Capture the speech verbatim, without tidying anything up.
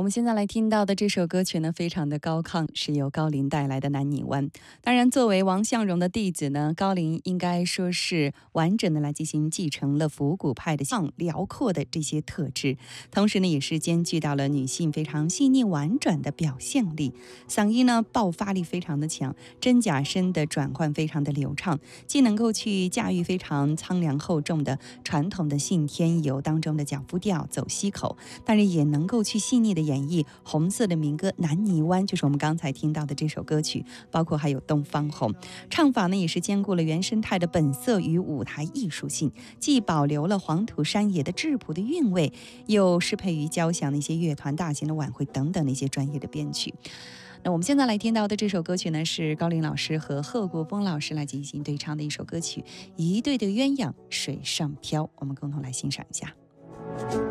我们现在来听到的这首歌曲呢，非常的高亢，是由高林带来的《南泥湾》。当然，作为王相荣的弟子呢，高林应该说是完整的来进行继承了复古派的像辽阔的这些特质，同时呢，也是兼具到了女性非常细腻婉转的表现力，嗓音呢爆发力非常的强，真假声的转换非常的流畅，既能够去驾驭非常苍凉厚重的传统的信天游当中的脚夫调走西口，但是也能够去细腻的演绎红色的民歌《南泥湾》，就是我们刚才听到的这首歌曲，包括还有《东方红》，唱法呢也是兼顾了原生态的本色与舞台艺术性，既保留了黄土山野的质朴的韵味，又适配于交响的一些乐团、大型的晚会等等的一些专业的编曲。那我们现在来听到的这首歌曲呢，是高林老师和贺国峰老师来进行对唱的一首歌曲《一对的鸳鸯水上漂》，我们共同来欣赏一下。